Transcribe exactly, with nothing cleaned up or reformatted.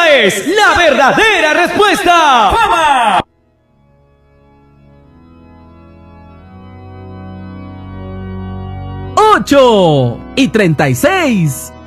es la verdadera respuesta. ¡Fama! ocho y treinta y seis.